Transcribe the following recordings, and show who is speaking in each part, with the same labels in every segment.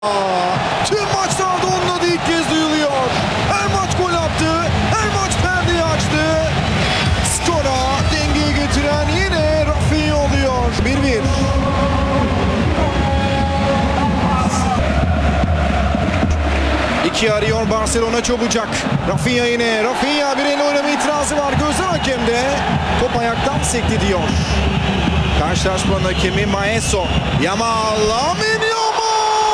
Speaker 1: Tüm maçlarda onun adı ilk kez duyuluyor. Her maç gol attı, her maç perdeyi açtı. Skora dengeyi getiren yine Rafinha oluyor. 1-1. İki arıyor Barcelona çabucak. Rafinha yine. Rafinha bir el oynama itirazı var. Gözler hakemde. Top ayaktan sekti diyor. Karşılaşmanın hakemi Maeso. Yamal. Lamine Yamal.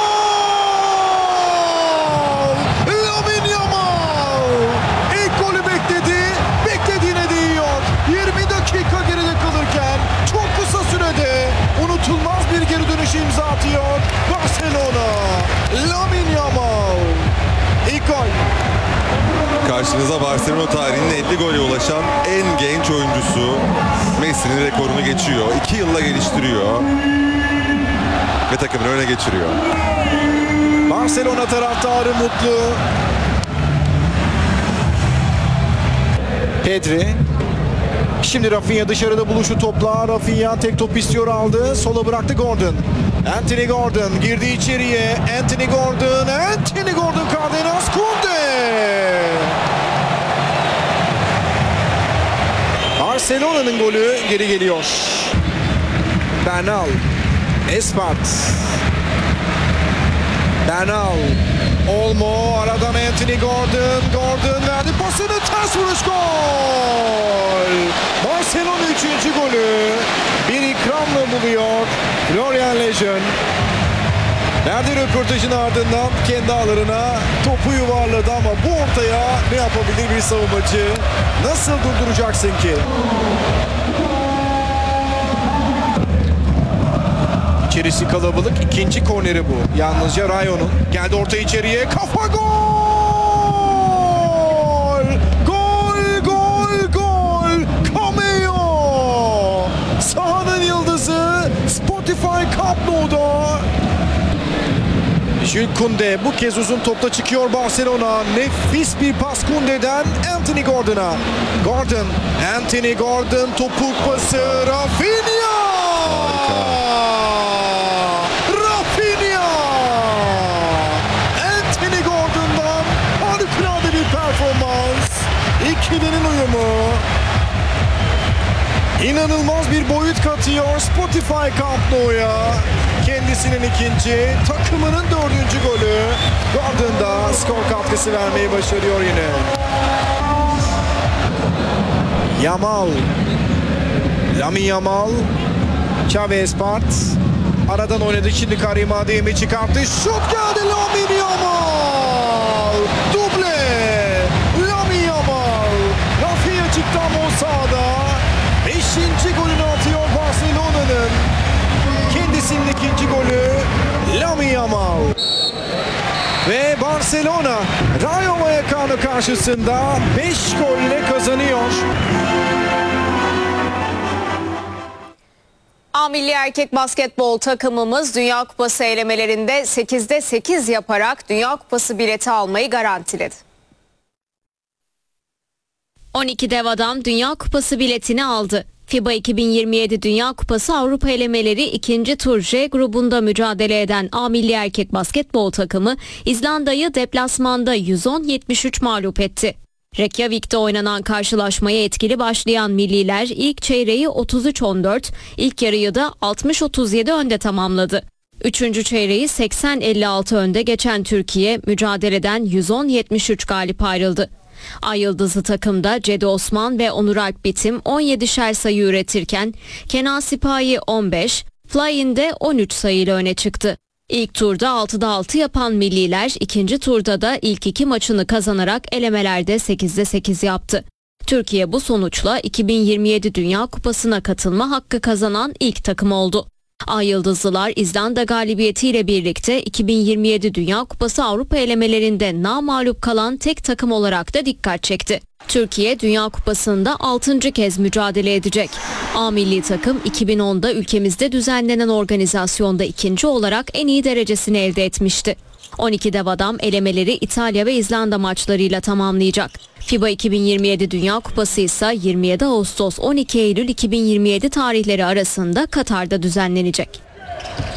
Speaker 1: Lamine Yamal. İlk golü bekledi. Beklediğine değiyor. 20 dakika geride kalırken çok kısa sürede unutulmaz bir geri dönüş imza atıyor Barcelona. Lamine Yamal. İlk gol.
Speaker 2: Karşınıza Barcelona tarihinin 50 gole ulaşan en genç oyuncusu. Messi'nin rekorunu geçiyor. 2 yılla geliştiriyor. Ve takımını öne geçiriyor.
Speaker 1: Barcelona taraftarı mutlu. Pedri. Şimdi Rafinha dışarıda buluşu topla. Rafinha tek top istiyor, aldı. Sola bıraktı Gordon. Anthony Gordon girdi içeriye. Anthony Gordon. Anthony Gordon Cardenas Kunde. Barcelona'nın golü geri geliyor. Bernal. Espart. Bernal. Olmo aradan Anthony Gordon. Gordon verdi pasını, ters vuruş, gol. Barcelona 3. golü bir ikramla buluyor Florian Lejeune. Verdiği röportajın ardından kendi ağlarına topu yuvarladı ama bu ortaya ne yapabilir bir savunmacı? Nasıl durduracaksın ki? İçerisi kalabalık. İkinci korneri bu. Yalnızca Rayo'nun. Geldi orta içeriye. Kafa gol! Gol, gol, gol! Cameo! Sahanın yıldızı Spotify Camp Nou'da. Jules Koundé bu kez uzun topla çıkıyor Barcelona. Nefis bir pas Koundé'den Anthony Gordon'a. Gordon, Anthony Gordon topuk pası. Rafinha! Rafinha! Anthony Gordon'dan harikulade bir performans. İkilinin uyumu. İnanılmaz bir boyut katıyor Spotify Camp Nou'ya. Kendisinin ikinci, takımının 4. golü. Gordon da skor katkısı vermeyi başarıyor yine. Yamal. Lamine Yamal. Xavi Espart. Aradan oynadı. Şimdi Karim Adeyemi çıkarttı. Şut geldi Lamine Yamal. Duble. Lamine Yamal. Rafinha çıktı ama o sahada. 5. golünü atıyor Barcelona'nın. Kendisinin 2. golü Lamine Yamal. Ve Barcelona Rayo Vallecano karşısında 5 golle kazanıyor.
Speaker 3: A milli erkek basketbol takımımız Dünya Kupası elemelerinde 8'de 8 yaparak Dünya Kupası bileti almayı garantiledi.
Speaker 4: 12 dev adam Dünya Kupası biletini aldı. FIBA 2027 Dünya Kupası Avrupa elemeleri 2. tur J grubunda mücadele eden A milli erkek basketbol takımı İzlanda'yı deplasmanda 110-73 mağlup etti. Reykjavik'te oynanan karşılaşmaya etkili başlayan milliler ilk çeyreği 33-14, ilk yarıyı da 60-37 önde tamamladı. 3. çeyreği 80-56 önde geçen Türkiye mücadeleden 110-73 galip ayrıldı. Ay Yıldızlı takımda Cedi Osman ve Onur Alp Bitim 17'şer sayı üretirken Kenan Sipahi 15, Fly-in'de 13 sayıyla öne çıktı. İlk turda 6'da 6 yapan milliler ikinci turda da ilk 2 maçını kazanarak elemelerde 8'de 8 yaptı. Türkiye bu sonuçla 2027 Dünya Kupası'na katılma hakkı kazanan ilk takım oldu. Ay Yıldızlılar İzlanda galibiyetiyle birlikte 2027 Dünya Kupası Avrupa elemelerinde namağlup kalan tek takım olarak da dikkat çekti. Türkiye Dünya Kupası'nda 6. kez mücadele edecek. A milli takım 2010'da ülkemizde düzenlenen organizasyonda 2. olarak en iyi derecesini elde etmişti. 12 dev adam elemeleri İtalya ve İzlanda maçlarıyla tamamlayacak. FIBA 2027 Dünya Kupası ise 27 Ağustos 12 Eylül 2027 tarihleri arasında Katar'da düzenlenecek.